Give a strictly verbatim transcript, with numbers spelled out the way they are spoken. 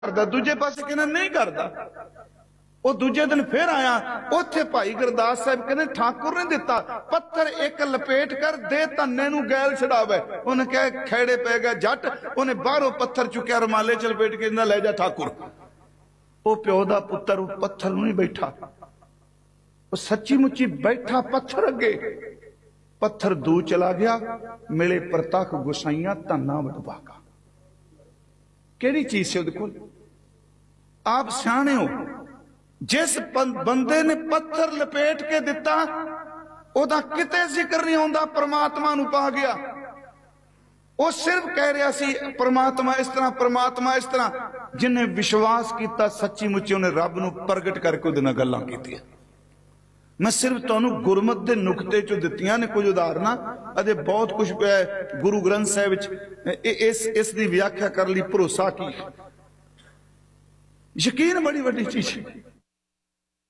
करदा, दूजे पासे कहना नहीं करदा। वो दूजे दिन फिर आया, उत्थे भाई गुरदास साहब कहने ठाकुर ने दिता पत्थर एक लपेट कर दे धन्ने नूं गैल छड़ावे। उन्हें कहा खेड़े पै गए जट, उन्हें बाहरों पत्थर चुकया रुमाले च लपेट के ले जा ठाकुर। वो प्यो दा पुत्तर उस पत्थर नूं नहीं बैठा, वो सच्ची मुच्ची बैठा पत्थर अगे। पत्थर दूर चला गया, मिले प्रतख गुसाइया धन्ना वडभागा। केड़ी चीज से देखो, आप सियाणे हो, जिस बंदे ने पत्थर लपेट के दिता ओदा किते जिक्र नहीं होंदा, परमात्मा नूं पा गया। वो सिर्फ कह रहा सी परमात्मा इस तरह, परमात्मा इस तरह। जिन्हें विश्वास किया सच्ची मुच्ची उन्हें रब नूं प्रगट करके उहदे नाल गल्लां कीतियां। मैं सिर्फ तुहानूं गुरमत दे नुकते चो दित्तियां ने कुछ उदाहरणां, अजे बहुत कुछ गुरु ग्रंथ साहिब विच इस इस दी व्याख्या कर ली। भरोसा की, यकीन बड़ी वड्डी चीज है।